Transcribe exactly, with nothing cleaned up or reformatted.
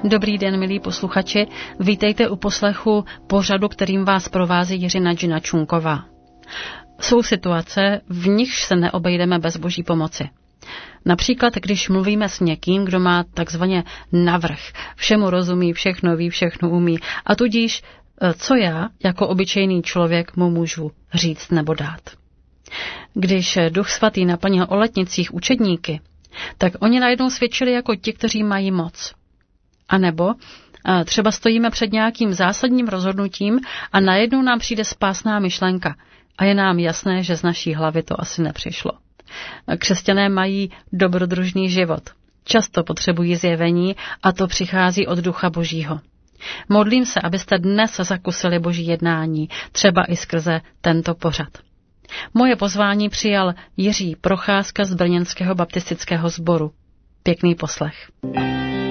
Dobrý den, milí posluchači, vítejte u poslechu pořadu, kterým vás provází Jiřina Gina Čunková. Jsou situace, v nichž se neobejdeme bez boží pomoci. Například, když mluvíme s někým, kdo má takzvaně navrch, všemu rozumí, všechno ví, všechno umí, a tudíž, co já, jako obyčejný člověk, mu můžu říct nebo dát. Když Duch Svatý naplnil o letnicích učedníky, tak oni najednou svědčili jako ti, kteří mají moc. A nebo třeba stojíme před nějakým zásadním rozhodnutím a najednou nám přijde spásná myšlenka a je nám jasné, že z naší hlavy to asi nepřišlo. Křesťané mají dobrodružný život. Často potřebují zjevení a to přichází od Ducha Božího. Modlím se, abyste dnes zakusili Boží jednání, třeba i skrze tento pořad. Moje pozvání přijal Jiří Procházka z brněnského baptistického sboru. Pěkný poslech.